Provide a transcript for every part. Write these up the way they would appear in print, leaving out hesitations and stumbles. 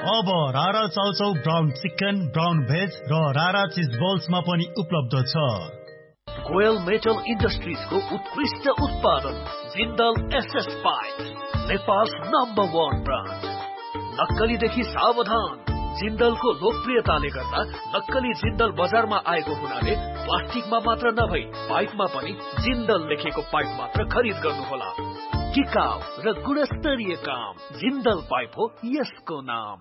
अब रारा chow chow brown chicken, brown veg र रारा चिज बल्समा पनि उपलब्ध छ। गोयल मेटल इन्डस्ट्रिजको उत्कृष्ट उत्पादन Jindal SS pipe, Nepal number 1 brand. नक्कलीदेखि सावधान। जिन्दलको लोकप्रियताले गर्दा नक्कली जिन्दल बजारमा आएको हुनाले प्लास्टिकमा मात्र नभई पाइपमा पनि जिन्दल लेखेको पाइप मात्र खरिद गर्नुहोला। टिकाउ र गुणस्तरीय काम जिन्दल पाइप हो यसको नाम।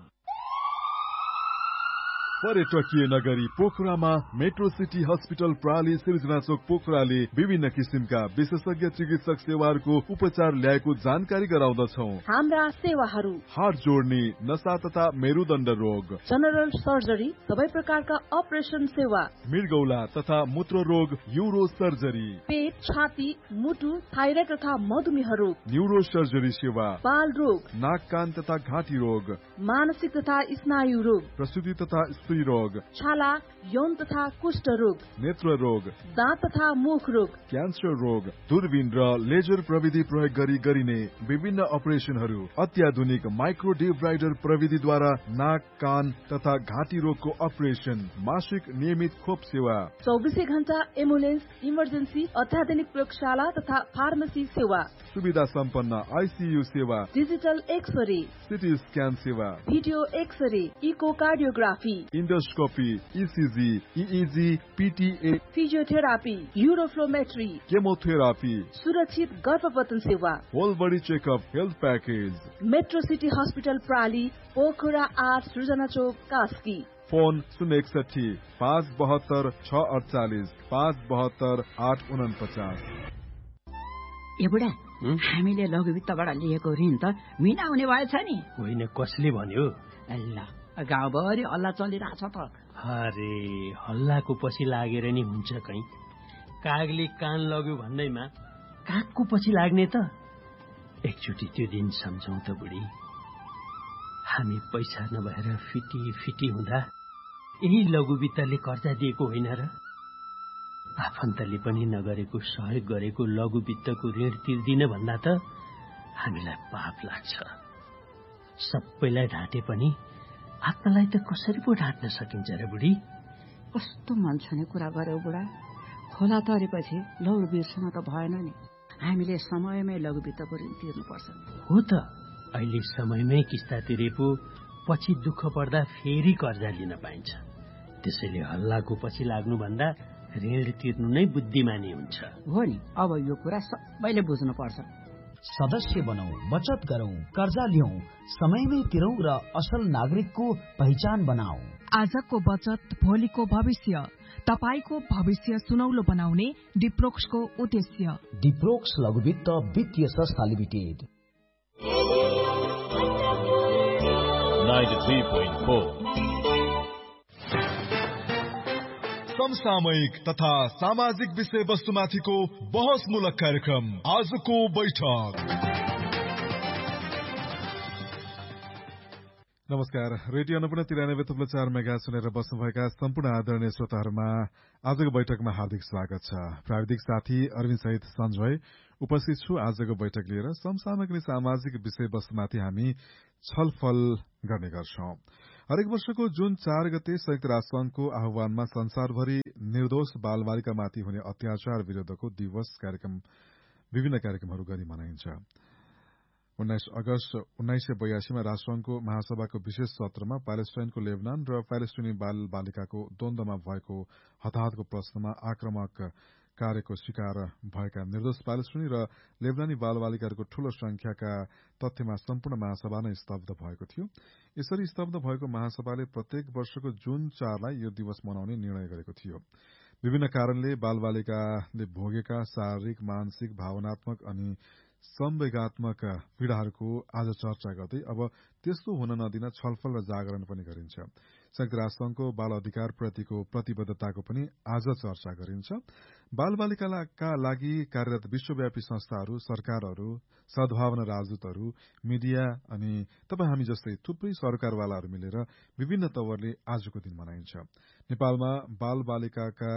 पर्यटकीय नगरी पोखरामा मेट्रो सिटी हस्पिटल प्राली सिर्जना चोक पोखराले विभिन्न किसिमका विशेषज्ञ चिकित्सक सेवाहरूको उपचार ल्याएको जानकारी गराउँदछौ। हाम्रा सेवाहरू हाड जोड्ने, नसा तथा मेरुदण्ड रोग, जनरल सर्जरी, सबै प्रकारका अपरेसन सेवा, मृगौला तथा मूत्र रोग, यूरो सर्जरी, पेट, छाती, मुटु, थाइराइड तथा मधुमेह रोग, न्यूरो सर्जरी सेवा, बाल रोग, नाक कान तथा घाँटी रोग, मानसिक तथा स्नायु रोग, प्रसूति तथा स्त्री रोग, छाला, यौन तथा कुष्ठ रोग, नेत्र रोग, दाँत तथा मुख रोग, क्यान्सर रोग, दूरबीन र लेजर प्रविधि प्रयोग गरी गरिने विभिन्न अपरेसनहरू, अत्याधुनिक माइक्रो डिब्राइडर प्रविधिद्वारा नाक कान तथा घाँटी रोगको अपरेसन, मासिक नियमित खोप सेवा, 24 घण्टा एम्बुलेन्स, इमर्जेन्सी, अत्याधुनिक प्रयोगशाला तथा फार्मेसी सेवा, सुविधा सम्पन्न आइसियु सेवा, डिजिटल एक्सरे, सिटी स्क्यान सेवा, video x-ray, echocardiography, endoscopy, ECG, इइजी, पिटिए, physiotherapy, युरोफ्लोमेट्री, chemotherapy, सुरक्षित गर्भपतन सेवा, whole body checkup health package. Metro city hospital प्राली, Pokhara 8 सृजना चोक कास्की। फोन 061 572 648 572 849। ए बुढा, हामीले लघु वित्तबाट लिएको ऋण त मिना हुने भएछ नि। होइन, कसले भन्यो? ल, गाउँभरि हल्ला चलिरहेछ त। अरे हल्लाको पछि लागेर नि हुन्छ कहीँ। कागले कान लग्यो भन्दैमा कागको पछि लाग्ने त। एकचोटि त्यो दिन सम्झौँ त बुढी। हामी पैसा नभएर फिटी हुँदा यही लघु वित्तले कर्जा दिएको होइन र? आफन्तले पनि नगरेको सहयोग गरेको लघु वित्तको ऋण तिर्दिन भन्दा त हामीलाई पाप लाग्छ। सबैलाई ढाँटे पनि आत्मालाई त कसरी पो ढाँट्न सकिन्छ र बुढी? कस्तो मन छुने कुरा गर्यो बुढा। खोला तरेपछि लौड बिर्सन त भएन नि। हामीले समयमै लघु वित्तको ऋण तिर्नुपर्छ। हो त, अहिले समयमै किस्ता तिरे पो पछि दुःख पर्दा फेरि कर्जा लिन पाइन्छ। त्यसैले हल्लाको पछि लाग्नुभन्दा ऋण तिर्नु नै बुद्धिमानी हुन्छ। हो नि, अब यो कुरा सबैले बुझ्नुपर्छ। सदस्य बनौं, बचत गरौं, कर्जा लियौं, समयमै तिरौं र असल नागरिकको पहिचान बनाऊ। आजको बचत भोलिको भविष्य, तपाईको भविष्य सुनौलो बनाउने डिप्रोक्सको उद्देश्य। डिप्रोक्स लघुवित्त वित्तीय संस्था लिमिटेड। 93.4 समसामयिक तथा सामाजिक विषय वस्तुमाथिको बहसमूलक कार्यक्रम आजको बैठक। नमस्कार, रेडियो अन्नपूर्ण 93.4 मेगा सुनेर बस्नुभएका सम्पूर्ण आदरणीय श्रोताहरूमा आजको बैठकमा हार्दिक स्वागत छ। प्राविधिक साथी अरविन्द सहित सञ्जय उपस्थित छु। आजको बैठक लिएर समसामयिक अनि सामाजिक विषय वस्तुमाथि हामी छलफल गर्ने गर्छौं। हरेक वर्षको जुन 4 गते संयुक्त राष्ट्रसंघको आह्वानमा संसारभरि निर्दोष बालबालिकामाथि हुने अत्याचार विरूद्धको दिवस विभिन्न कार्यक्रमहरू गरी मनाइन्छ। 19 अगस्त 1982 मा राष्ट्रसंघको महासभाको विशेष सत्रमा प्यालेस्टाइनको लेबनान र प्यालेस्टाइनी बाल बालिकाको द्वन्द्वमा भएको हताहतको प्रश्नमा आक्रामक कार्यको शिकार भएका निर्दोष प्यालेस्टाइनी र लेबनानी बाल बालिकाहरूको ठूलो संख्याका तथ्यमा सम्पूर्ण महासभा नै स्तब्ध भएको थियो। यसरी स्तब्ध भएको महासभाले प्रत्येक वर्षको जुन 4 लाई यो दिवस मनाउने निर्णय गरेको थियो। विभिन्न कारणले बाल बालिकाले भोगेका शारीरिक, मानसिक, भावनात्मक अनि संवेगात्मक पीड़ाहरूको आज चर्चा गर्दै अब त्यस्तो हुन नदिन छलफल र जागरण पनि गरिन्छ। संयुक्त राष्ट्रसंघको बाल अधिकार प्रतिको प्रतिबद्धताको पनि आज चर्चा गरिन्छ। बाल बालिकाका लागि कार्यरत विश्वव्यापी संस्थाहरू, सरकारहरू, सद्भावना राजदूतहरू, मिडिया अनि तपाईँ हामी जस्तै थुप्रै सरकारवालाहरू मिलेर विभिन्न तवरले आजको दिन मनाइन्छ। नेपालमा बाल बालिकाका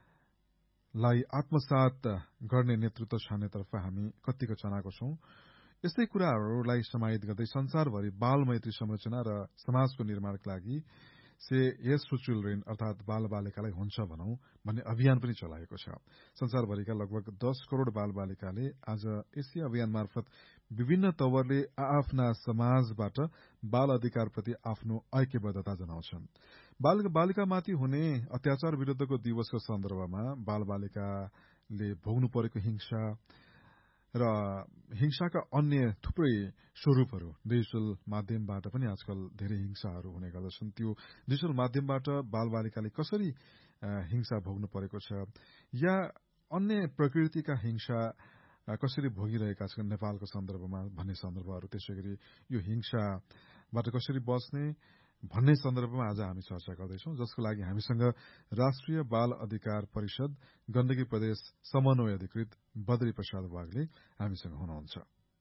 अधिकारलाई आत्मसात गर्ने नेतृत्व छान्नेतर्फ हामी कत्तिको चनाको छौं। यस्तै कुराहरूलाई समाहित गर्दै संसारभरि बाल मैत्री संरचना र समाजको निर्माणका लागि यस टु चिल्ड्रेन अर्थात बाल बालिकालाई हुन्छ भनौं भन्ने अभियान पनि चलाएको छ। संसारभरिका लगभग 10 करोड़ बाल बालिकाले आज यसै अभियान मार्फत विभिन्न तवरले आफ्ना समाजबाट बाल अधिकारप्रति आफ्नो ऐक्यबद्धता जनाउँछन्। बाल बालिकामाथि हुने अत्याचार विरुद्धको दिवसको सन्दर्भमा बाल बालिकाले भोग्नु परेको हिंसा र हिंसाका अन्य थुप्रै स्वरूपहरू डिजिटल माध्यमबाट पनि आजकल धेरै हिंसाहरू हुने गर्दछन्। त्यो डिजिटल माध्यमबाट बालबालिकाले कसरी हिंसा भोग्नु परेको छ या अन्य प्रकृतिका हिंसा कसरी भोगिरहेका छन् नेपालको सन्दर्भमा भन्ने सन्दर्भहरू, त्यसै गरी यो हिंसाबाट कसरी बच्ने भन्ने सन्दर्भमा आज हामी चर्चा गर्दैछौँ, जसको लागि हामीसँग राष्ट्रिय बाल अधिकार परिषद गण्डकी प्रदेश समन्वय अधिकृत बद्री प्रसाद वाग्ले हामीसँग हुनुहुन्छ।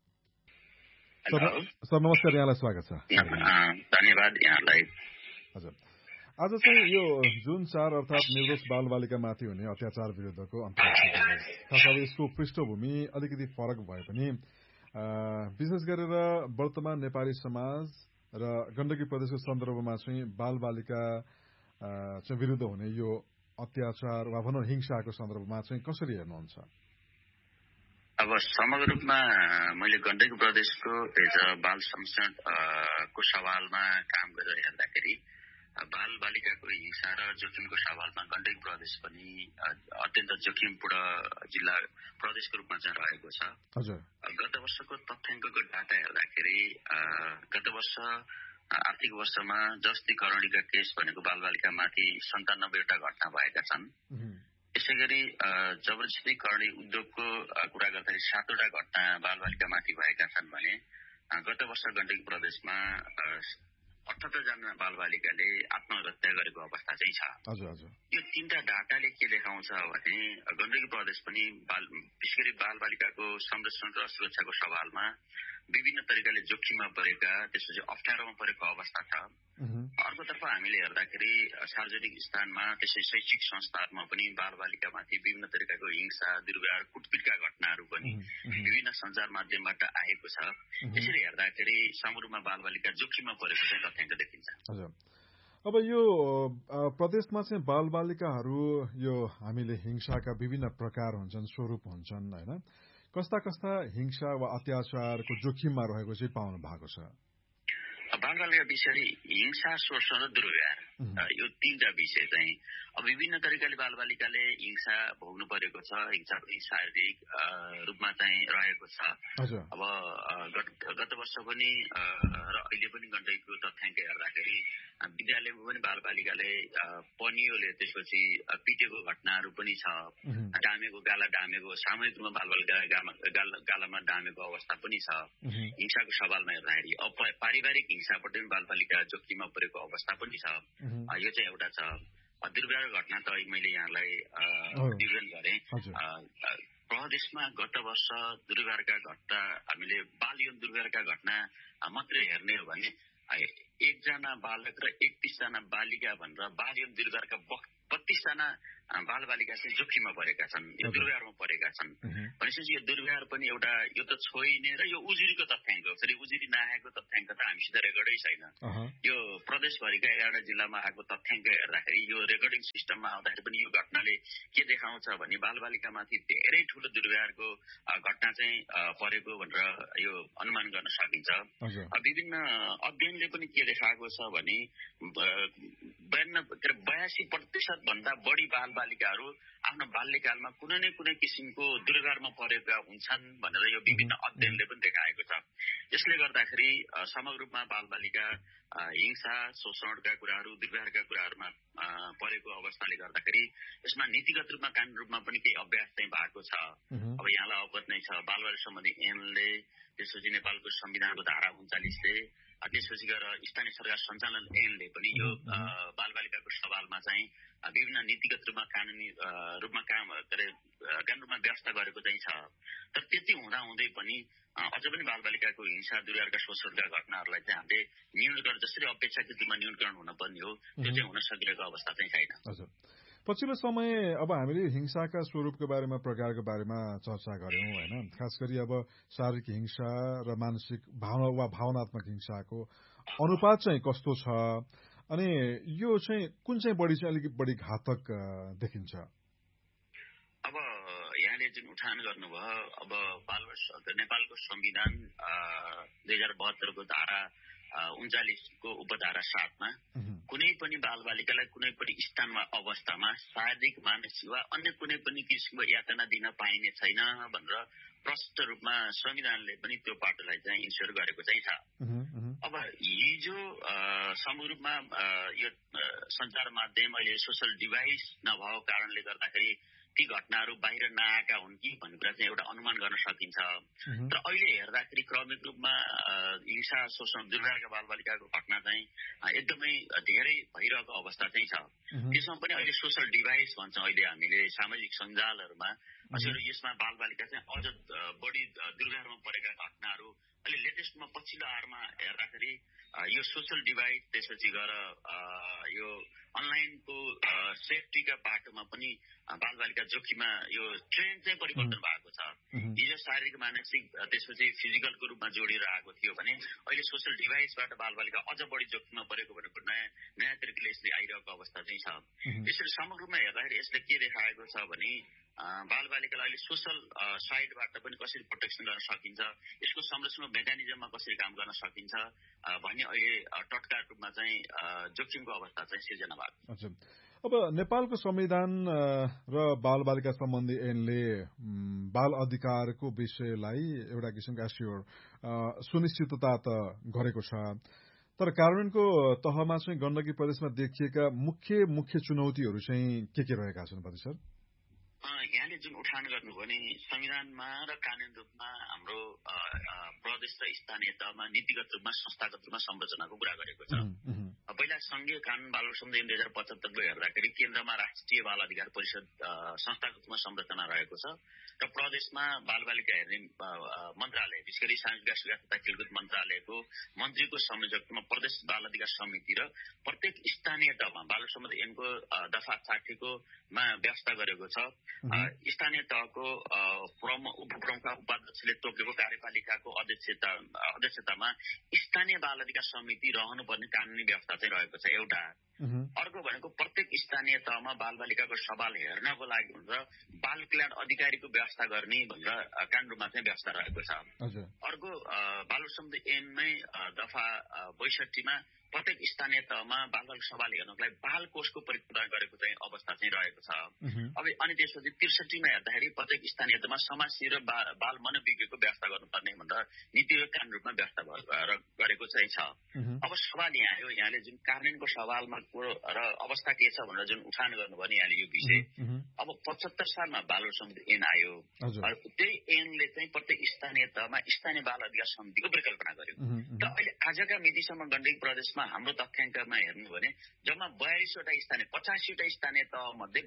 सर नमस्कार, यहाँलाई स्वागत छ। धन्यवाद यहाँलाई। हजुर, आज चाहिँ यो जुन 4 अर्थात निर्दोष बाल बालिकामाथि हुने अत्याचार विरुद्धको अन्तर्राष्ट्रिय दिवस, खास गरी यसको पृष्ठभूमि अलिकति फरक भए पनि विशेष गरेर वर्तमान नेपाली समाज र गण्डकी प्रदेशको सन्दर्भमा चाहिँ बालबालिका चाहिँ विरुद्ध हुने यो अत्याचार वा भनौँ हिंसाको सन्दर्भमा चाहिँ कसरी हेर्नुहुन्छ? अब समग्र रूपमा मैले गण्डकी प्रदेशको बाल संरक्षण को सवालमा काम गरेर हेर्दाखेरि बाल बालिकाको हिंसा र जोखिमको सवालमा गण्डकी प्रदेश पनि अत्यन्त जोखिमपूर्ण जिल्ला प्रदेशको रूपमा चाहिँ रहेको छ। हजुर, गत वर्षको तथ्याङ्कको डाटा हेर्दाखेरि गत वर्ष आर्थिक वर्षमा जस्तीकरणीका केस भनेको बालबालिकामाथि 97वटा घटना भएका छन्। यसै गरी जबरजस्तीकरणी उद्योगको कुरा गर्दाखेरि 7वटा घटना बालबालिकामाथि भएका छन् भने गत वर्ष गण्डकी प्रदेशमा 78 जना बालबालिकाले आत्महत्या गरेको अवस्था चाहिँ छ। यो 3टा डाटाले के देखाउँछ भने गण्डकी प्रदेश पनि विशेष गरी बालबालिकाको संरक्षण र सुरक्षाको सवालमा विभिन्न तरिकाले जोखिममा परेका, त्यसपछि अप्ठ्यारोमा परेको अवस्था छ। अर्कोतर्फ हामीले हेर्दाखेरि सार्वजनिक स्थानमा त्यसै शैक्षिक संस्थाहरूमा पनि बालबालिकामाथि विभिन्न तरिकाको हिंसा, दुर्व्यवहार, कुटपिटका घटनाहरू पनि विभिन्न सञ्चार माध्यमबाट आएको छ। यसरी हेर्दाखेरि समग्रमा बालबालिका जोखिममा परेको चाहिँ तथ्याङ्क देखिन्छ। हजुर, अब यो प्रदेशमा चाहिँ बालबालिकाहरू यो हामीले हिंसाका विभिन्न प्रकार हुन्छन्, स्वरूप हुन्छन्, होइन? कस्ता कस्ता हिंसा वा अत्याचारको जोखिममा रहेको चाहिँ पाउनु भएको छ? बालबालिका विषय हिंसा, शोषण र दुर्व्यवहार, यो 3टा विषय चाहिँ अब विभिन्न तरिकाले बालबालिकाले हिंसा भोग्नु परेको छ। हिंसा पनि शारीरिक रूपमा चाहिँ रहेको छ। अब गत वर्ष पनि र अहिले पनि गण्डकीको तथ्याङ्क हेर्दाखेरि विद्यालयमा पनि बालबालिकाले पनियोले त्यसपछि पिटेको घटनाहरू पनि छ। गाला डामेको, सामूहिक रूपमा बालबालिका गालामा डामेको अवस्था पनि छ। हिंसाको सवालमा हेर्दाखेरि अब पारिवारिक हिंसाबाट पनि बालबालिका जोखिममा परेको अवस्था पनि छ। यो चाहिँ एउटा छ। दुर्व्यवहार घटना त मैले यहाँलाई विवरण गरेँ। प्रदेशमा गत वर्ष दुर्व्यवहारका घटना हामीले बाल यौन दुर्व्यवहारका घटना मात्रै हेर्ने हो भने 1 जना बालक र 31 जना बालिका भनेर बाल यौन दुर्व्यवहारका 32 जना बालबालिका चाहिँ जोखिममा परेका छन्, यो दुर्व्यवहारमा परेका छन्। भनेपछि यो दुर्व्यवहार पनि एउटा यो त छोइने र यो उजुरीको तथ्याङ्क हो। फेरि उजुरी नआएको तथ्याङ्क त हामीसित रेकर्डै छैन। यो प्रदेशभरिका 11 जिल्लामा आएको तथ्याङ्क हेर्दाखेरि यो रेकर्डिङ सिस्टममा आउँदाखेरि पनि यो घटनाले के देखाउँछ भने बालबालिकामाथि धेरै ठूलो दुर्व्यवहारको घटना चाहिँ परेको भनेर यो अनुमान गर्न सकिन्छ। विभिन्न अध्ययनले पनि के देखाएको छ भने 82% भन्दा बढी बालबालिकाहरू आफ्नो बाल्यकालमा कुनै न कुनै किसिमको दुर्व्यवहारमा परेका हुन्छन् भनेर यो विभिन्न अध्ययनले पनि देखाएको छ। यसले गर्दाखेरि समग्र रूपमा बालबालिका हिंसा, शोषणका कुराहरू, दुर्व्यवहारका कुराहरूमा परेको अवस्थाले गर्दाखेरि यसमा नीतिगत रूपमा कानुन रूपमा पनि केही अभ्यास चाहिँ भएको छ। अब यहाँलाई अवगत नै छ, बालबालिका सम्बन्धी ऐनले, त्यसपछि नेपालको संविधानको धारा 39ले, त्यसपछि गएर स्थानीय सरकार सञ्चालन ऐनले पनि यो बालबालिकाको सवालमा चाहिँ विभिन्न नीतिगत रूपमा कानुनी रूपमा कानुन रूपमा व्यवस्था गरेको चाहिँ छ। तर त्यति हुँदाहुँदै पनि अझ पनि बालबालिकाको हिंसा, दुर्व्यवहारका शोषणका घटनाहरूलाई चाहिँ हामीले न्यूनीकरण जसरी अपेक्षाकृत रूपमा न्यूनीकरण हुनुपर्ने हो त्यो चाहिँ हुन सकिरहेको अवस्था चाहिँ छैन। पछिल्लो समय अब हामीले हिंसाका स्वरूपको बारेमा प्रकारको बारेमा चर्चा गर्यौं हैन। खास गरी अब शारीरिक हिंसा र मानसिक भावना वा भावनात्मक हिंसाको अनुपात चाहिँ कस्तो छ अनि यो चाहिँ कुन चाहिँ बढी चाहिँ अलिकति बढी घातक देखिन्छ? अब यहाँले जुन उठान गर्नुभयो, अब नेपालको संविधान 2072 को धारा 39 को उपधारा 7 मा कुनै पनि बालबालिकालाई कुनै पनि स्थानमा अवस्थामा शारीरिक, मानसिक वा अन्य कुनै पनि किसिमको यातना दिन पाइने छैन भनेर प्रष्ट रूपमा संविधानले पनि त्यो पाटोलाई चाहिँ इन्स्योर गरेको चाहिँ छ। अब हिजो समग्र रूपमा यो सञ्चार माध्यम अहिले सोशल डिभाइस नभएको कारणले गर्दाखेरि ती घटनाहरू बाहिर नआएका हुन् कि भन्ने कुरा चाहिँ एउटा अनुमान गर्न सकिन्छ। तर अहिले हेर्दाखेरि क्रमिक रूपमा हिंसा, शोषण, दुर्व्यवहारका बालबालिकाको घटना चाहिँ एकदमै धेरै भइरहेको अवस्था चाहिँ छ। त्यसमा पनि अहिले सोशल डिभाइस भन्छौँ अहिले हामीले सामाजिक सञ्जालहरूमा, यसमा बालबालिका चाहिँ अझ बढी दुर्व्यवहारमा परेका घटनाहरू अहिले लेटेस्टमा पछिल्लो आरमा हेर्दाखेरि यो सोशल डिभाइस, त्यसपछि गएर यो अनलाइनको सेफ्टीका बाटोमा पनि बालबालिका जोखिममा यो ट्रेन्ड चाहिँ परिवर्तन भएको छ। हिजो शारीरिक, मानसिक, त्यसपछि फिजिकलको रूपमा जोडिएर आएको थियो भने अहिले सोशल डिभाइसबाट बालबालिका अझ बढी जोखिममा परेको भनेको नयाँ तरिकाले यसले आइरहेको अवस्था चाहिँ छ। यसरी समग्र रूपमा हेर्दाखेरि यसले के देखाएको छ भने बालबालिकालाई अहिले सोशल साइडबाट पनि कसरी प्रोटेक्सन गर्न सकिन्छ, यसको संरक्षणको मेकानिजममा कसरी काम गर्न सकिन्छ भन्ने अहिले टटका रूपमा चाहिँ जोखिमको अवस्था चाहिँ सिर्जना भएको छ। अब नेपालको संविधान र बालबालिका सम्बन्धी ऐनले बाल अधिकारको विषयलाई एउटा किसिमको एस्योर सुनिश्चितता त गरेको छ, तर कार्यान्वयनको तहमा चाहिँ गण्डकी प्रदेशमा देखिएका मुख्य चुनौतीहरू चाहिँ के रहेका छन् पति सर? यहाँले जुन उठान गर्नुभयो भने संविधानमा र कानून रूपमा हाम्रो प्रदेश र स्थानीय तहमा नीतिगत रूपमा, संस्थागत रूपमा संरचनाको कुरा गरेको छ। पहिला संघीय कानून बाल संशोधन 2075 को हेर्दाखेरि केन्द्रमा राष्ट्रिय बाल अधिकार परिषद संस्थागत रूपमा संरचना रहेको छ र प्रदेशमा बालबालिका हेर्ने मन्त्रालय, विशेष गरी सामाजिक विकास तथा खेलकुद मन्त्रालयको मन्त्रीको संयोजकत्वमा प्रदेश बाल अधिकार समिति र प्रत्येक स्थानीय तहमा बाल सम्बन्धी ऐनको दफा 60 को मा व्यवस्था गरेको छ। स्थानीय तहको उपप्रमुखका उपाध्यक्षले तोकेको कार्यपालिकाको अध्यक्षतामा स्थानीय बाल अधिकार समिति रहनुपर्ने कानूनी व्यवस्था चाहिँ रहेको छ एउटा। अर्को भनेको प्रत्येक स्थानीय तहमा बालबालिकाको सवाल हेर्नको लागि भनेर बाल कल्याण अधिकारीको व्यवस्था गर्ने भनेर कानूनमा चाहिँ व्यवस्था रहेको छ। अर्को बाल सम्बन्धी ऐनमै दफा 62 मा प्रत्येक स्थानीय तहमा बालबालिका सवाल हेर्नको लागि बाल कोषको परिवर्तन गरेको चाहिँ अवस्था चाहिँ रहेको छ। अब अनि त्यसपछि 63 मा हेर्दाखेरि प्रत्येक स्थानीय तहमा समाजसेवी र बाल मनोविज्ञको व्यवस्था गर्नुपर्ने भनेर नीति र कानून रूपमा व्यवस्था गरेको चाहिँ छ। अब सवाल यहाँ आयो, यहाँले जुन कार्यान्वयनको सवालमा र अवस्था के छ भनेर जुन उठान गर्नुभयो नि यहाँले यो विषय। अब 75 सालमा बाल सम्बन्धी ऐन आयो, त्यही ऐनले चाहिँ प्रत्येक स्थानीय तहमा स्थानीय बाल अधिकार समितिको परिकल्पना गर्यो। र अहिले आजका मितिसम्म गण्डकी प्रदेशमा हाम्रो तथ्याङ्कमा हेर्नु भने जम्मा 42वटा स्थानीय 85वटा स्थानीय तह मध्ये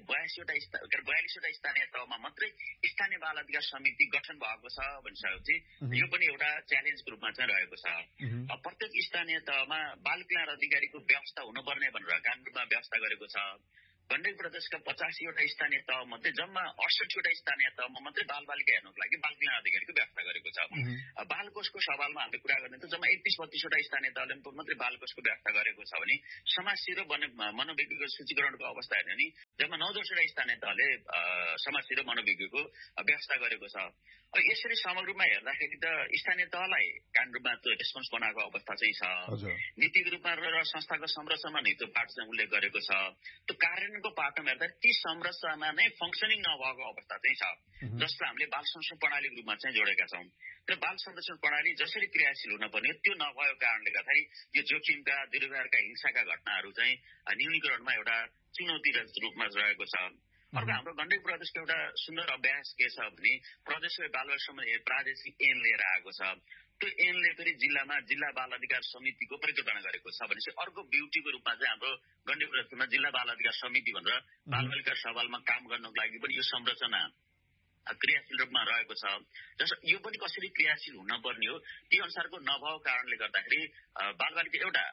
42वटा स्थानीय तहमा मात्रै स्थानीय बाल अधिकार समिति गठन भएको छ भनिसकेपछि यो पनि एउटा च्यालेन्जको रूपमा चाहिँ रहेको छ। प्रत्येक स्थानीय तहमा बाल कल्याण अधिकारीको व्यवस्था हुनुपर्ने भनेर कानूनमा व्यवस्था गरेको छ। गण्डकी प्रदेशका 85वटा स्थानीय तह मध्ये जम्मा 68वटा स्थानीय तहमा मात्रै बालबालिका हेर्नको लागि बाल कल्याण अधिकारीको व्यवस्था गरेको छ। बाल कोषको सवालमा हामीले कुरा गर्ने त जम्मा 31-32वटा स्थानीय तहले मात्रै बाल कोषको व्यवस्था गरेको छ भने समाजसेवी र मनोविज्ञको सूचीकरणको अवस्था हेर्ने भने जम्मा 9-10वटा स्थानीय तहले समाजसेवी र मनोविज्ञको व्यवस्था गरेको छ। यसरी समग्र रूपमा हेर्दाखेरि त स्थानीय तहलाई कानून रूपमा रेस्पोन्स बनाएको अवस्था चाहिँ छ। नीतिगत रूपमा र संस्थाको संरचनामा नीति पाटो चाहिँ उल्लेख गरेको छ। त्यो कार्यान्वयनको पाटोमा हेर्दा ती संरचनामा नै फङ्सनिङ नभएको अवस्था चाहिँ छ, जसलाई हामीले बाल संरक्षण प्रणालीको रूपमा चाहिँ जोडेका छौँ। र बाल संरक्षण प्रणाली जसरी क्रियाशील हुनुपर्ने त्यो नभएको कारणले गर्दाखेरि यो जोखिमका, दुर्व्यवहारका, हिंसाका घटनाहरू चाहिँ न्यूनीकरणमा एउटा चुनौती रूपमा रहेको छ। अर्को हाम्रो गण्डकी प्रदेशको एउटा सुन्दर अभ्यास के छ भने प्रदेशको बालबालिका सम्बन्धी प्रादेशिक ऐन लिएर आएको छ। त्यो ऐनले फेरि जिल्लामा जिल्ला बाल अधिकार समितिको परिकल्पना गरेको छ भनेपछि अर्को ब्युटीको रूपमा चाहिँ हाम्रो गण्डकी प्रदेशमा जिल्ला बाल अधिकार समिति भनेर बालबालिका सवालमा काम गर्नको लागि पनि यो संरचना क्रियाशील रूपमा रहेको छ। जस यो पनि कसरी क्रियाशील हुनुपर्ने हो त्यो अनुसारको नभएको कारणले गर्दाखेरि बालबालिका एउटा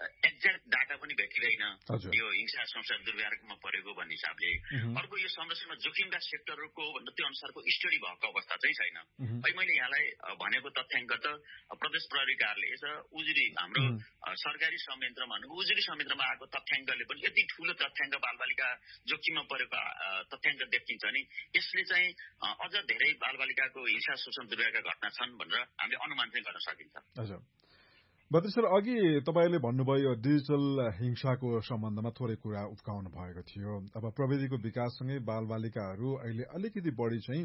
एक्ज्याक्ट डाटा पनि भेटिँदैन यो हिंसा संसार दुर्व्यवहारमा परेको भन्ने हिसाबले। अर्को यो संरचनामा जोखिमका सेक्टरहरूको भन्दा त्यो अनुसारको स्टडी भएको अवस्था चाहिँ छैन। है मैले यहाँलाई भनेको तथ्याङ्क त प्रदेश प्रहरी कार्यालय छ उजुरी हाम्रो सरकारी संयन्त्रमा उजुरी संयन्त्रमा आएको तथ्याङ्कले पनि यति ठूलो तथ्याङ्क बालबालिका जोखिममा परेको तथ्याङ्क देखिन्छ नि यसले चाहिँ अझ धेरै बालबालिकाको हिंसा शोषण दुर्व्यवहारका घटना छन् भनेर हामीले अनुमान चाहिँ गर्न सकिन्छ। हजुर बद्री सर अघि तपाईले भन्नुभयो डिजिटल हिंसाको सम्बन्धमा थोरै कुरा उब्काउनु भएको थियो। अब प्रविधिको विकाससँगै बालबालिकाहरू अहिले अलिकति बढी चाहिँ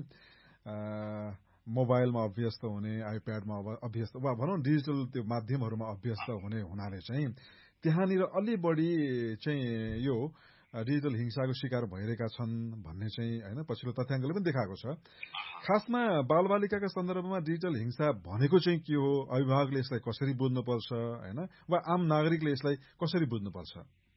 मोबाइलमा अभ्यस्त हुने आइप्याडमा अभ्यस्त वा भनौँ डिजिटल त्यो माध्यमहरूमा अभ्यस्त हुने हुनाले चाहिँ त्यहाँनिर अलि बढी चाहिँ यो डिजिटल हिंसाको शिकार भइरहेका छन् भन्ने चाहिँ हैन पछिल्लो तथ्याङ्कले पनि देखाएको छ। खासमा बालबालिकाका सन्दर्भमा डिजिटल हिंसा भनेको चाहिँ के हो, अभिभावकले यसलाई कसरी बुझ्नुपर्छ हैन वा आम नागरिकले यसलाई कसरी बुझ्नुपर्छ?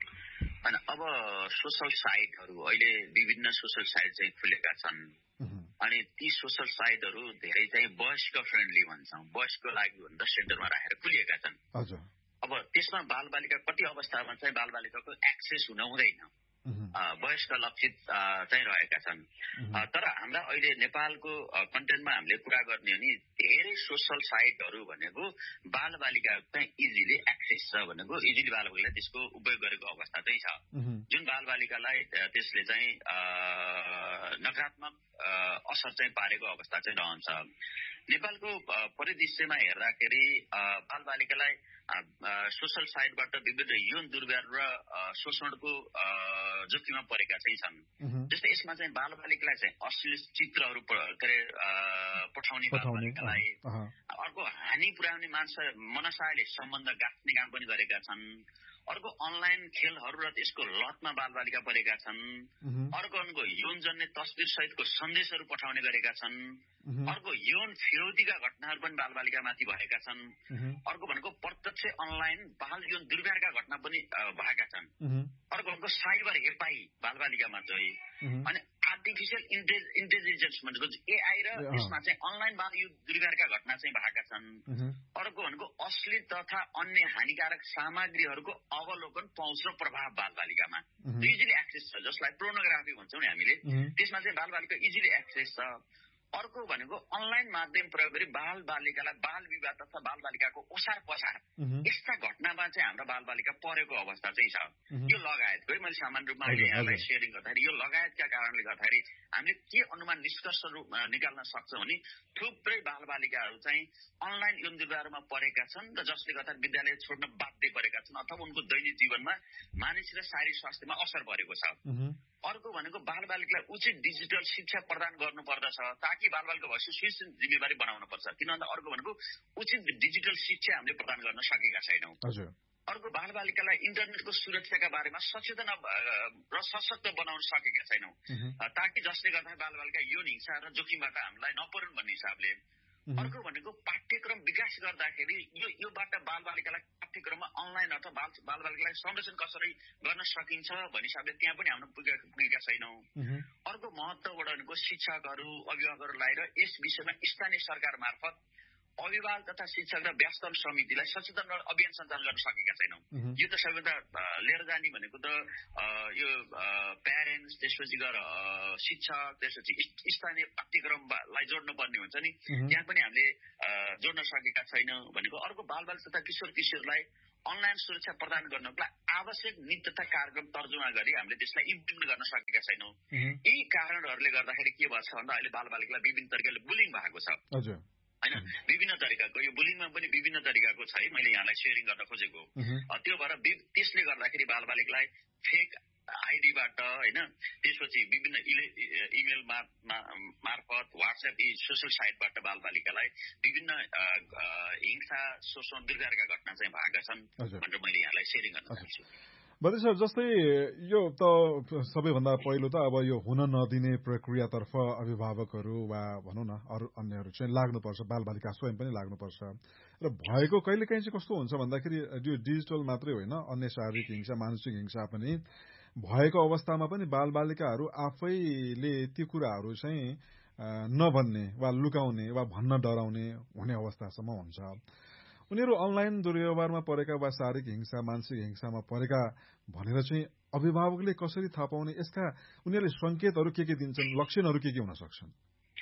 अब सोशल साइटहरू अहिले विभिन्न सोशल साइट चाहिँ खुलेका छन् अनि ती सोशल साइटहरू धेरै चाहिँ वयस्क फ्रेन्डली भन्छौँ, वयस्कको लागि भन्दा सेन्टरमा राखेर खुलिएका छन्। हजुर अब त्यसमा बालबालिका कति अवस्थामा चाहिँ बालबालिकाको एक्सेस हुन हुँदैन, वयस्क लक्षित चाहिँ रहेका छन्। तर हाम्रा अहिले नेपालको कन्टेन्टमा हामीले कुरा गर्ने हो नि धेरै सोशल साइटहरू भनेको बालबालिकाको चाहिँ इजिली एक्सेस छ भनेको इजिली बालबालिकाले त्यसको उपयोग गरेको अवस्था चाहिँ छ जुन बालबालिकालाई त्यसले चाहिँ नकारात्मक असर चाहिँ पारेको अवस्था चाहिँ रहन्छ। नेपालको परिदृश्यमा हेर्दाखेरि बालबालिकालाई सोशल साइटबाट विभिन्न यौन दुर्व्यवहार र शोषणको जोखिममा परेका चाहिँ छन्। जस्तै यसमा चाहिँ बालबालिकालाई चाहिँ अश्लील चित्रहरू पठाउने बालबालिकालाई अर्को हानि पुर्याउने मनसायले सम्बन्ध गाँच्ने काम पनि गरेका छन्। अर्को अनलाइन खेलहरू र त्यसको लतमा बालबालिका परेका छन्। अर्को उनको यौनजन्य तस्बिर सहितको सन्देशहरू पठाउने गरेका छन्। अर्को यौन फिरौतीका घटनाहरू पनि बालबालिकामाथि भएका छन्। अर्को भनेको प्रत्यक्ष अनलाइन बाल यौन दुर्व्यवहारका घटना पनि भएका छन्। अर्को भनेको साइबर हेपाई बालबालिकामा चाहिँ अनि आर्टिफिसियल इन्टेलिजेन्स भनेको एआई र यसमा चाहिँ अनलाइन बाल यौन दुर्व्यवहारका घटना चाहिँ भएका छन्। अर्को भनेको अश्लील तथा अन्य हानिकारक सामग्रीहरूको अवलोकन पहुँच र प्रभाव बालबालिकामा इजिली एक्सेस छ जसलाई पोर्नोग्राफी भन्छौँ नि हामीले त्यसमा चाहिँ बालबालिका इजिली एक्सेस छ। अर्को भनेको अनलाइन माध्यम प्रयोग गरी बालबालिकालाई बाल विवाह तथा बालबालिकाको ओसार पसार यस्ता घटनामा चाहिँ हाम्रो बालबालिका परेको अवस्था चाहिँ छ। यो लगायतको मैले सामान्य रूपमा यहाँलाई सेयरिङ गर्दाखेरि यो लगायतका कारणले गर्दाखेरि हामीले के अनुमान निष्कर्षहरू निकाल्न सक्छौँ भने थुप्रै बालबालिकाहरू चाहिँ अनलाइन यौन दुर्व्यवहारमा परेका छन् र जसले गर्दा विद्यालय छोड्न बाध्य परेका छन् अथवा उनको दैनिक जीवनमा मानसिक र शारीरिक स्वास्थ्यमा असर परेको छ। अर्को भनेको बालबालिकालाई उचित डिजिटल शिक्षा प्रदान गर्नुपर्दछ ताकि बालबालिका भविष्य सुनिश्चित जिम्मेवारी बनाउन पर्छ। किन भन्दा अर्को भनेको उचित डिजिटल शिक्षा हामीले प्रदान गर्न सकेका छैनौँ। अर्को बालबालिकालाई इन्टरनेटको सुरक्षाका बारेमा सचेतना र सशक्त बनाउन सकेका छैनौँ ताकि जसले गर्दा बालबालिका यौन हिंसा र जोखिमबाट हामीलाई नपरुन् भन्ने हिसाबले। अर्को भनेको पाठ्यक्रम विकास गर्दाखेरि योबाट बालबालिकालाई पाठ्यक्रममा अनलाइन अथवा बालबालिकालाई संरक्षण कसरी गर्न सकिन्छ भन्ने हिसाबले त्यहाँ पनि हामी पुगेका छैनौँ। अर्को महत्त्वपूर्ण भनेको शिक्षकहरू अभिभावकहरूलाई र यस विषयमा स्थानीय सरकार मार्फत अभिभावक तथा शिक्षक र व्यवस्थापन समितिलाई सचेतन अभियान सञ्चालन गर्न सकेका छैनौँ। यो त सबैभन्दा लिएर जाने भनेको त यो प्यारेन्ट्स त्यसपछि गएर शिक्षक त्यसपछि स्थानीय पाठ्यक्रमलाई जोड्नुपर्ने हुन्छ नि त्यहाँ पनि हामीले जोड्न सकेका छैनौँ भनेको। अर्को बालबालिका तथा किशोर किशोरलाई अनलाइन सुरक्षा प्रदान गर्नको लागि आवश्यक नीति तथा कार्यक्रम तर्जुमा गरी हामीले त्यसलाई इम्प्लिमेन्ट गर्न सकेका छैनौँ। यी कारणहरूले गर्दाखेरि के भन्छ भन्दा अहिले बालबालिकालाई विभिन्न तरिकाले बुलिङ भएको छ होइन। विभिन्न तरिकाको यो बुलिङमा पनि विभिन्न तरिकाको छ है मैले यहाँलाई सेयरिङ गर्न खोजेको। त्यो भएर त्यसले गर्दाखेरि बालबालिकालाई फेक आइडीबाट होइन त्यसपछि विभिन्न इमेल मार्फत वाट्सएप सोसल साइटबाट बालबालिकालाई विभिन्न हिंसा शोषण दुर्व्यवहारका घटना चाहिँ भएका छन् भनेर मैले यहाँलाई सेयरिङ गर्न चाहन्छु। बद्री सर जस्तै यो त सबैभन्दा पहिलो त अब यो हुन नदिने प्रक्रियातर्फ अभिभावकहरू वा भनौँ न अरू अन्यहरू चाहिँ लाग्नुपर्छ, बालबालिका स्वयं पनि लाग्नुपर्छ र भएको कहिलेकाहीँ चाहिँ कस्तो हुन्छ भन्दाखेरि यो डिजिटल मात्रै होइन अन्य शारीरिक हिंसा मानसिक हिंसा पनि भएको अवस्थामा पनि बालबालिकाहरू आफैले ती कुराहरू चाहिँ नभन्ने वा लुकाउने वा भन्न डराउने हुने अवस्थासम्म हुन्छ। उनीहरू अनलाइन दुर्व्यवहारमा परेका वा शारीरिक हिंसा मानसिक हिंसामा परेका भनेर चाहिँ अभिभावकले कसरी थाहा पाउने, यसका उनीहरूले संकेतहरू के दिन्छन्, लक्षणहरू के हुन सक्छन्?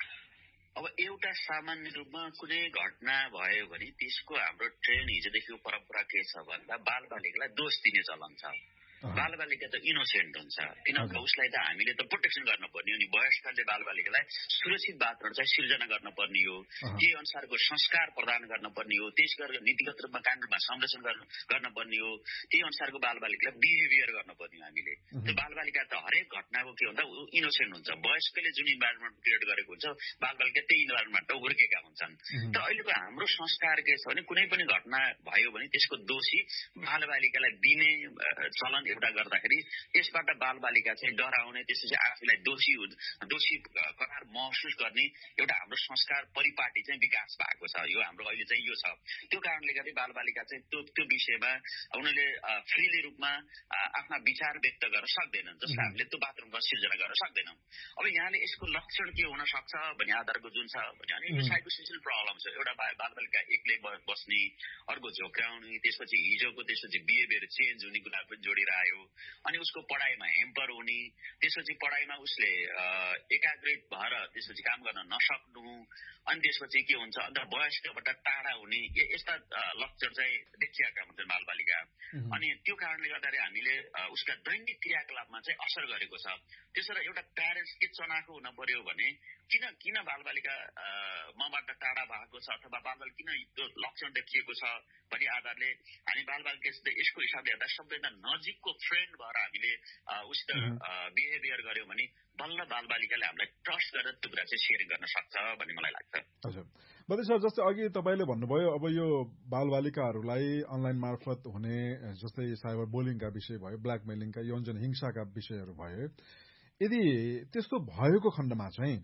अब एउटा सामान्य रूपमा कुनै घटना भयो भने त्यसको हाम्रो ट्रेन हिजोदेखिको परम्परा के छ भन्दा बालबालिकालाई दोष दिने चलन छ। बालबालिका त इनोसेन्ट हुन्छ, किनभने उसलाई त हामीले त प्रोटेक्सन गर्नुपर्ने हो नि। वयस्कले बालबालिकालाई सुरक्षित वातावरण चाहिँ सिर्जना गर्नुपर्ने हो, के अनुसारको संस्कार प्रदान गर्नुपर्ने हो, त्यस गरेर नीतिगत रूपमा कानुनमा संरक्षण गर्नुपर्ने हो, त्यही अनुसारको बालबालिकालाई बिहेभियर गर्नुपर्ने हो हामीले। त्यो बालबालिका त हरेक घटनाको के भन्दा इनोसेन्ट हुन्छ। वयस्कले जुन इन्भाइरोमेन्ट क्रिएट गरेको हुन्छ बालबालिका त्यही इन्भाइरोमेन्टमा हुर्केका हुन्छन्। त अहिलेको हाम्रो संस्कार के छ भने कुनै पनि घटना भयो भने त्यसको दोषी बालबालिकालाई दिने चलन एउटा गर्दाखेरि त्यसबाट बालबालिका चाहिँ डराउने, त्यसपछि आफूलाई दोषी करार महसुस गर्ने एउटा हाम्रो संस्कार परिपाटी चाहिँ विकास भएको छ। यो हाम्रो अहिले चाहिँ यो छ। त्यो कारणले गर्दा बालबालिका चाहिँ त्यो विषयमा उनीहरूले फ्रीली रूपमा आफ्ना विचार व्यक्त गर्न सक्दैनन्, जसलाई हामीले त्यो वातावरणमा सिर्जना गर्न सक्दैनौँ। अब यहाँले यसको लक्षण के हुन सक्छ भन्ने आधारको जुन छ भने यो साइकोसोसियल प्रब्लम छ। एउटा बालबालिका एक्लै बस्ने, अर्को झोक्राउने, त्यसपछि हिजोको त्यसपछि बिहेभियर चेन्ज हुने कुरा पनि जोडेर आयो, अनि उसको पढाइमा हेम्पर हुने, त्यसपछि पढाइमा उसले एकाग्रित भएर त्यसपछि काम गर्न नसक्नु, अनि त्यसपछि के हुन्छ अन्त वयस्कबाट टाढा हुने, यस्ता लक्षण चाहिँ देखिएका हुन्छन् बालबालिका। अनि त्यो कारणले गर्दाखेरि हामीले उसका दैनिक क्रियाकलापमा चाहिँ असर गरेको छ। त्यसो एउटा प्यारेन्ट्स के चनाखो हुन पर्यो भने किन बालबालिका मबाट टाढा भएको छ अथवा बालबालिका किन त्यो लक्षण देखिएको छ भन्ने आधारले हामी बालबालिका यसको हिसाबले हेर्दा सबैभन्दा नजिकको फ्रेन्ड भएर हामीले उसित बिहेभियर गर्यौँ भने बल्ल बालबालिकाले हामीलाई ट्रस्ट गरेर त्यो कुरा चाहिँ सेयर गर्न सक्छ भन्ने मलाई लाग्छ। हजुर बद्री सर, जस्तै अघि तपाईँले भन्नुभयो अब यो बालबालिकाहरूलाई अनलाइन मार्फत हुने जस्तै साइबर बुलिङका विषय भयो, ब्ल्याकमेलिङका, यौन हिंसाका विषयहरू भयो, यदि त्यस्तो भएको खण्डमा चाहिँ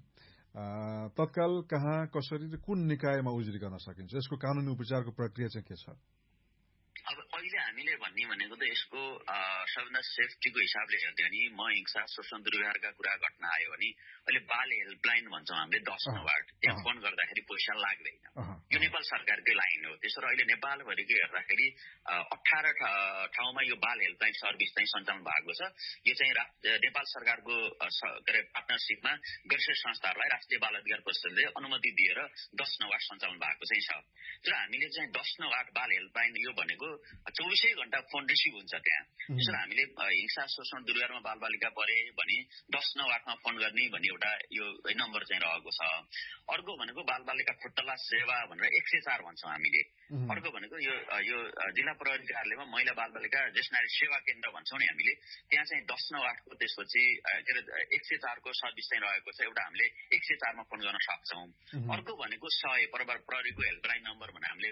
तत्काल कहाँ कसरी कुन निकायमा उजुरी गर्न सकिन्छ, यसको कानूनी उपचारको प्रक्रिया चाहिँ के छ? अब अहिले हामीले भन्ने भनेको त यसको सबभन्दा सेफ्टीको हिसाबले हेर्ने भने म हिंसा शोषण दुर्व्यवहारका कुरा घटना आयो भने अहिले बाल हेल्पलाइन भन्छौँ हामीले 10 नम्बर, त्यहाँ फोन गर्दाखेरि पैसा लाग्दैन। यो नेपाल सरकारकै लाइन हो। त्यसो अहिले नेपालभरिको हेर्दाखेरि 18 ठाउँमा यो बाल हेल्पलाइन सर्भिस चाहिँ सञ्चालन भएको छ। यो चाहिँ नेपाल सरकारको पार्टनरसिपमा गैर संस्थाहरूलाई राष्ट्रिय बाल अधिकार परिषदले अनुमति दिएर 10 नम्बर सञ्चालन भएको चाहिँ छ। तर हामीले चाहिँ 10 नम्बर बाल हेल्पलाइन यो भनेको 24 घण्टा फोन रिसिभ हुन्छ त्यहाँ। त्यसो हामीले हिंसा शोषण दुर्व्यवहारमा बालबालिका परे भने 10 नम्बरमा फोन गर्ने भन्ने एउटा यो नम्बर चाहिँ रहेको छ। अर्को भनेको बालबालिका खुट्टला सेवा भनेर 104 भन्छौँ हामीले। अर्को भनेको यो जिल्ला प्रहरी कार्यालयमा महिला बालबालिका ज्येष्ठ सेवा केन्द्र भन्छौँ नि हामीले, त्यहाँ चाहिँ 10 नम्बरको त्यसपछि 104 को सर्भिस चाहिँ रहेको छ। एउटा हामीले 104 मा फोन गर्न सक्छौँ। अर्को भनेको 100 प्रहरीको हेल्पलाइन नम्बर भने हामीले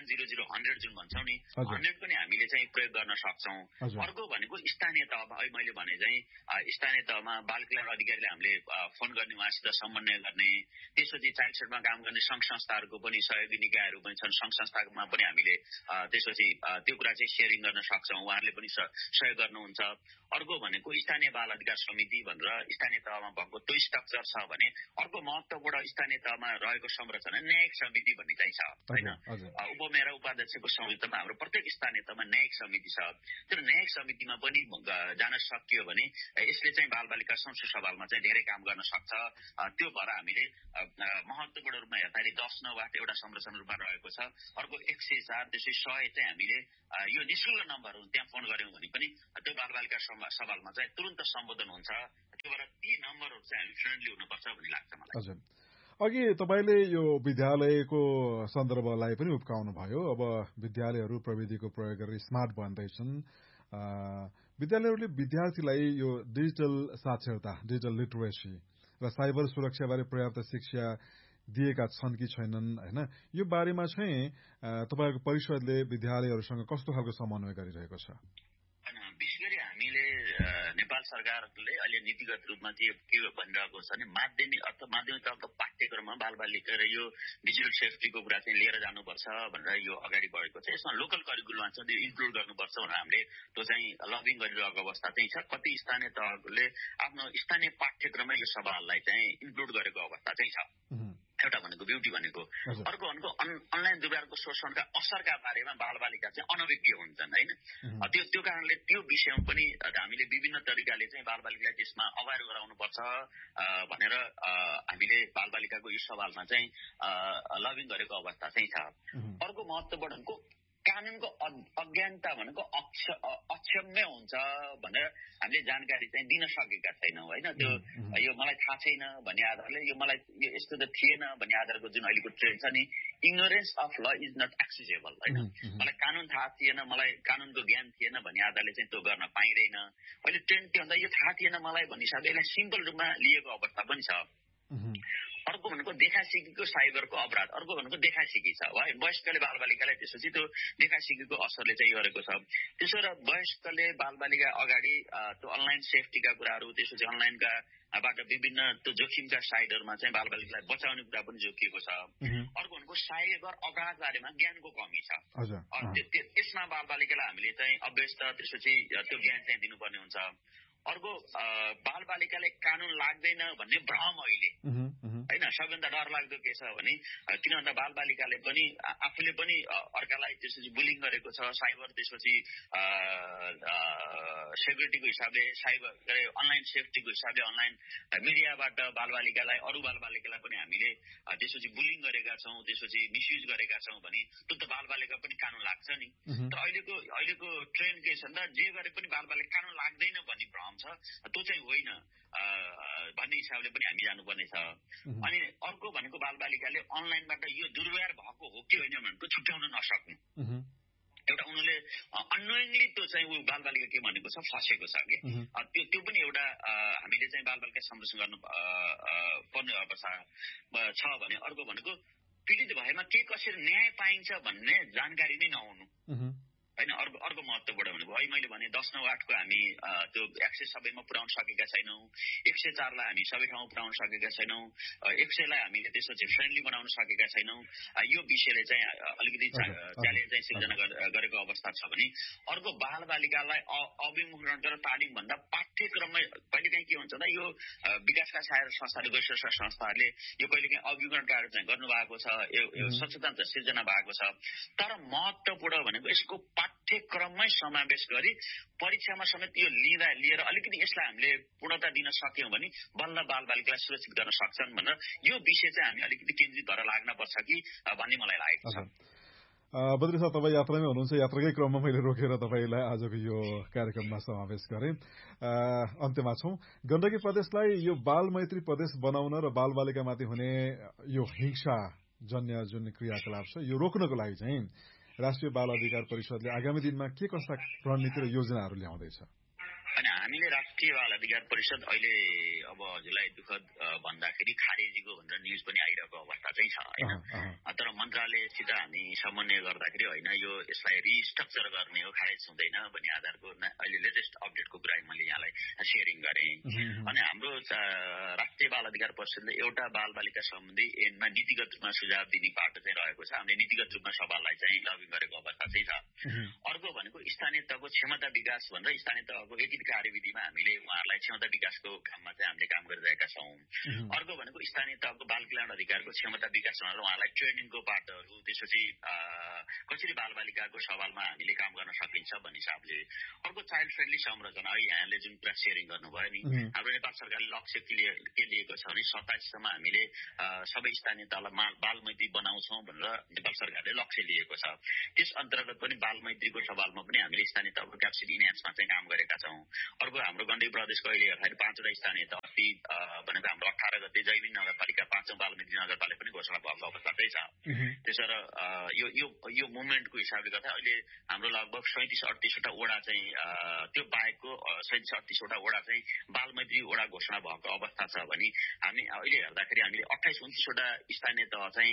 100 जुन भन्छौँ नि 100 पनि हामीले चाहिँ प्रयोग गर्न सक्छौँ। अर्को भनेको स्थानीय तहमा अहिले मैले भने चाहिँ स्थानीय तहमा बाल कल्याण अधिकारीले हामीले फोन गर्ने, उहाँसित समन्वय गर्ने, त्यसपछि चाइल्ड सेलमा काम गर्ने सङ्घ संस्थाहरूको पनि सहयोगी निकायहरू पनि छन्, सङ्घ संस्थामा पनि हामीले त्यसपछि त्यो कुरा चाहिँ सेयरिङ गर्न सक्छौँ, उहाँहरूले पनि सहयोग गर्नुहुन्छ। अर्को भनेको स्थानीय बाल अधिकार समिति भनेर स्थानीय तहमा भएको त्यो स्ट्रक्चर छ भने अर्को महत्त्वपूर्ण स्थानीय तहमा रहेको संरचना न्यायिक समिति भन्ने चाहिँ छ होइन। उपमेयर उपाध्यक्षको संयुक्तमा हाम्रो प्रत्येक स्थानीय तहमा न्यायिक समिति छ। त्यो न्यायिक समितिमा पनि जान सकियो भने यसले चाहिँ बालबालिका संसद सवालमा चाहिँ धेरै काम गर्न सक्छ। त्यो भएर हामीले महत्त्वपूर्ण रूपमा हेर्दाखेरि 10 नम्बर एउटा संरचना रूपमा रहेको छ। अर्को 104 त्यसै 100 चाहिँ हामीले यो निःशुल्क नम्बर हो, त्यहाँ फोन गर्यौँ भने पनि त्यो बालबालिका सवालमा चाहिँ तुरन्त सम्बोधन हुन्छ। त्यो भएर ती नम्बरहरू चाहिँ हामी फ्रेन्डली हुनुपर्छ भन्ने लाग्छ मलाई। हजुर, अघि तपाईँले यो विद्यालयको सन्दर्भलाई पनि उब्काउनु भयो। अब विद्यालयहरू प्रविधिको प्रयोग गरेर स्मार्ट बन्दैछन्। विद्यालयहरूले विद्यार्थीलाई यो डिजिटल साक्षरता, डिजिटल लिटरेसी र साइबर सुरक्षाबारे पर्याप्त शिक्षा दिएका छन् कि छैनन् होइन, यो बारेमा चाहिँ तपाईँहरूको परिषदले विद्यालयहरूसँग कस्तो खालको समन्वय गरिरहेको छ? विशेष गरी हामीले नेपाल सरकारले अहिले नीतिगत रूपमा के भनिरहेको छ भने माध्यमिक तहको पाठ्यक्रममा बालबालिका र यो डिजिटल सेफ्टीको कुरा चाहिँ लिएर जानुपर्छ भनेर यो अगाडि बढेको छ। यसमा लोकल करिकुलममा चाहिँ त्यो इन्क्लुड गर्नुपर्छ भनेर हामीले त्यो चाहिँ लबिङ गरिरहेको अवस्था चाहिँ छ। कति स्थानीय तहले आफ्नो स्थानीय पाठ्यक्रममा यो सवाललाई चाहिँ इन्क्लुड गरेको अवस्था चाहिँ छ। एउटा भनेको ब्युटी भनेको अर्को भनेको अनलाइन दुर्व्यवहारको शोषणका असरका बारेमा बालबालिका चाहिँ अनभिज्ञ हुन्छन् होइन त्यो कारणले त्यो विषयमा पनि हामीले विभिन्न तरिकाले चाहिँ बालबालिकालाई त्यसमा अवेर गराउनुपर्छ भनेर हामीले बालबालिकाको यो सवालमा चाहिँ लबिङ गरेको अवस्था चाहिँ छ। अर्को महत्त्वपूर्ण भनेको कानुनको अज्ञानता भनेको अक्षम्य हुन्छ भनेर हामीले जानकारी चाहिँ दिन सकेका छैनौँ होइन। त्यो यो मलाई थाहा छैन भन्ने आधारले यो मलाई यो यस्तो त थिएन भन्ने आधारको जुन अहिलेको ट्रेन्ड छ नि इग्नोरेन्स अफ ल इज नट एक्सेसेबल होइन। मलाई कानुन थाहा थिएन मलाई कानुनको ज्ञान थिएन भन्ने आधारले चाहिँ त्यो गर्न पाइँदैन। अहिले ट्रेन्ड के भन्दा यो थाहा थिएन मलाई भन्ने हिसाबले यसलाई सिम्पल रूपमा लिएको अवस्था पनि छ। अर्को भनेको देखासिकीको साइबरको अपराध अर्को भनेको देखासिकी छ वयस्कले बालबालिकालाई त्यसपछि त्यो देखासिकीको असरले चाहिँ गरेको छ। त्यसो र वयस्कले बालबालिका अगाडि त्यो अनलाइन सेफ्टीका कुराहरू त्यसपछि अनलाइनका बाट विभिन्न त्यो जोखिमका साइडहरूमा चाहिँ बालबालिकालाई बचाउने कुरा पनि जोखिएको छ। अर्को भनेको साइबर अपराध बारेमा ज्ञानको कमी छ। त्यसमा बालबालिकालाई हामीले चाहिँ अभ्यस्त त्यसपछि त्यो ज्ञान चाहिँ दिनुपर्ने हुन्छ। अर्को बालबालिकाले कानुन लाग्दैन भन्ने भ्रम अहिले होइन। सबैभन्दा डरलाग्दो के छ भने किन भन्दा बालबालिकाले पनि आफूले पनि अर्कालाई त्यसपछि बुलिङ गरेको छ साइबर त्यसपछि सेक्युरिटीको हिसाबले साइबर अनलाइन सेफ्टीको हिसाबले अनलाइन मिडियाबाट बालबालिकालाई अरू बालबालिकालाई पनि हामीले त्यसपछि बुलिङ गरेका छौँ त्यसपछि मिसयुज गरेका छौँ भने त्यो त बालबालिका पनि कानुन लाग्छ नि। तर अहिलेको ट्रेन्ड के छ भन्दा जे गरे पनि बालबालिका कानुन लाग्दैन भन्ने भ्रम छ त्यो चाहिँ होइन भन्ने हिसाबले पनि हामी जानुपर्ने छ। अनि अर्को भनेको बालबालिकाले अनलाइनबाट यो दुर्व्यवहार भएको हो कि होइन भनेको छुट्याउन नसक्नु। एउटा उनीहरूले अननोइङली त्यो चाहिँ ऊ बालबालिका के भनेको छ फसेको छ कि त्यो पनि एउटा हामीले चाहिँ बालबालिका संरक्षण गर्नु पर्ने अवस्था छ भने अर्को भनेको पीडित भएमा के कसरी न्याय पाइन्छ भन्ने जानकारी नै नहुनु होइन। अर्को महत्त्वपूर्ण भनेको अहिले मैले भने 1098 को हामी त्यो एक्सेस सबैमा पुर्याउन सकेका छैनौँ। 104 लाई हामी सबै ठाउँमा पुर्याउन सकेका छैनौँ। 100 लाई हामीले त्यसपछि फ्रेन्डली बनाउन सकेका छैनौँ। यो विषयले चाहिँ अलिकति च्यालेन्ज चाहिँ सिर्जना गरेको अवस्था छ भने अर्को बालबालिकालाई अभिमुखीकरण गरेर तालिम भन्दा पाठ्यक्रममै कहिलेकाहीँ के हुन्छ भन्दा यो विकासका सहायक संस्थाहरू गैर सरकारी संस्थाहरूले यो कहिलेकाहीँ अभिमुखीकरण कार्य चाहिँ गर्नुभएको छ यो सचेतन सिर्जना भएको छ। तर महत्त्वपूर्ण भनेको यसको पाठ्यक्रममै समावेश गरी परीक्षामा समेत यो लिएर अलिकति यसलाई हामीले पूर्णता दिन सक्यौँ भने बल्ल बालबालिकालाई सुरक्षित गर्न सक्छन् भनेर यो विषय चाहिँ हामी अलिकति केन्द्रित भएर लाग्न पर्छ कि भन्ने मलाई लागेको छ। बद्री साहब तपाईँ यात्रामै हुनुहुन्छ यात्राकै क्रममा मैले रोकेर तपाईँलाई आजको यो कार्यक्रममा समावेश गरेँ। अन्त्यमा छौँ गण्डकी प्रदेशलाई यो बाल मैत्री प्रदेश बनाउन र बालबालिकामाथि हुने यो हिंसा जन्य जुन क्रियाकलाप छ यो रोक्नको लागि चाहिँ राष्ट्रिय बाल अधिकार परिषदले आगामी दिनमा के कस्ता रणनीति र योजनाहरू ल्याउँदैछ? अनि हामीले राष्ट्रिय बाल अधिकार परिषद अहिले अब हजुरलाई दुःखद भन्दाखेरि खारेजीको भनेर न्युज पनि आइरहेको अवस्था चाहिँ छ होइन। तर मन्त्रालयसित हामी समन्वय गर्दाखेरि होइन यो यसलाई रिस्ट्रक्चर गर्ने हो खारेज हुँदैन भन्ने आधारको अहिले लेटेस्ट अपडेटको कुरा मैले यहाँलाई सेयरिङ गरेँ। अनि हाम्रो राष्ट्रिय बाल अधिकार परिषदले एउटा बालबालिका सम्बन्धी ऐनमा नीतिगत रूपमा सुझाव दिने बाटो चाहिँ रहेको छ। हामीले नीतिगत रूपमा सभालाई चाहिँ लबिङ गरेको अवस्था चाहिँ छ। अर्को भनेको स्थानीय तहको क्षमता विकास भनेर स्थानीय तहको एकीकृत कार्यविधिमा हामीले उहाँहरूलाई क्षमता विकासको काममा चाहिँ हामीले काम गरिरहेका छौँ। अर्को भनेको स्थानीय तहको बाल कल्याण अधिकारको क्षमता विकास भनेर उहाँहरूलाई ट्रेनिङको बाटोहरू त्यसपछि कसरी बालबालिकाको सवालमा हामीले काम गर्न सकिन्छ भन्ने हिसाबले अर्को चाइल्ड फ्रेन्डली संरचना है यहाँले जुन कुरा सेयरिङ गर्नुभयो नि हाम्रो नेपाल सरकारले लक्ष्य के लिएको छ भने 27 सम्म हामीले सबै स्थानीय तहलाई बाल मैत्री बनाउँछौँ भनेर नेपाल सरकारले लक्ष्य लिएको छ। त्यस अन्तर्गत पनि बाल मैत्रीको सवालमा पनि हामीले स्थानीय तहको क्यापेसिटी इन्हान्समा चाहिँ काम गरेका छौँ। अर्को हाम्रो गण्डकी प्रदेशको अहिले हेर्दाखेरि 5वटा स्थानीय तह अस्ति भनेको हाम्रो 18 गते जैविक नगरपालिका 5औं बाल मैत्री नगरपालिका पनि घोषणा भएको अवस्था चाहिँ छ। त्यसो र यो मुभमेन्टको हिसाबले गर्दा अहिले हाम्रो लगभग 37-38वटा वडा चाहिँ त्यो बाहेकको 37-38वटा वडा चाहिँ बाल मैत्री वडा घोषणा भएको अवस्था छ भने हामी अहिले हेर्दाखेरि हामीले 28-29वटा स्थानीय तह चाहिँ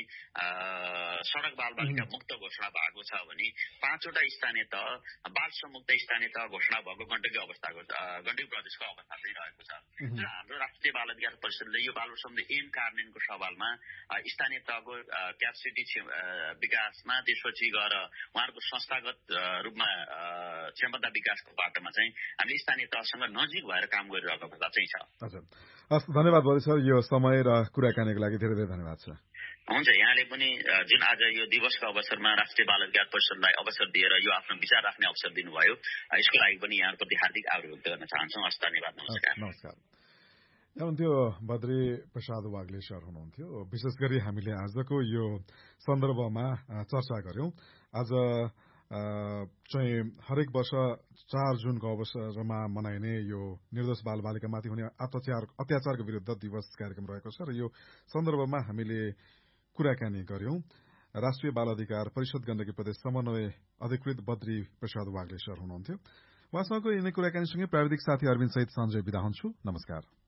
सडक बालबालिका मुक्त घोषणा भएको छ भने 5वटा स्थानीय तह बाल सम्मुक्त स्थानीय तह घोषणा भएको गण्डकी प्रदेशको अवस्था चाहिँ रहेको छ। र हाम्रो राष्ट्रिय बाल अधिकार परिषदले यो बाल सम्बन्धी ऐन कार्यान्वयनको सवालमा स्थानीय तहको क्यापेसिटी विकासमा त्यसपछि गएर उहाँहरूको संस्थागत रूपमा क्षमता विकासको बाटोमा चाहिँ हामीले स्थानीय तहसँग नजिक भएर काम गरिरहेको अवस्था चाहिँ छ। हजुर, हस्, धन्यवाद बडी सर, यो समय र कुराकानीको लागि धेरै धेरै धन्यवाद छ। हुन्छ, यहाँले पनि जुन आज यो दिवसको अवसरमा राष्ट्रिय बाल अधिकार परिषदलाई अवसर दिएर यो आफ्नो विचार राख्ने अवसर दिनुभयो, यसको लागि पनि यहाँप्रति हार्दिक आभार व्यक्त गर्न चाहन्छौँ। हस्, धन्यवाद, नमस्कार। नमस्कार। हुनुहुन्थ्यो बद्री प्रसाद वाग्ले सर हुनुहुन्थ्यो। विशेष गरी हामीले आजको यो सन्दर्भमा चर्चा गर्यौं। आज चाहिँ हरेक वर्ष 4 जुनको अवसरमा मनाइने यो निर्दोष बालबालिकामाथि हुने अत्याचारको विरुद्ध दिवस कार्यक्रम रहेको छ र यो सन्दर्भमा हामीले कुराकानी गर्यौं। राष्ट्रिय बाल अधिकार परिषद गण्डकी प्रदेश समन्वय अधिकृत बद्री प्रसाद वाग्ले सर हुनुहुन्थ्यो। उहाँसँगको यिनै कुराकानीसँगै प्राविधिक साथी अरविन्द सहित सञ्जय बिदा हुन्छु। नमस्कार।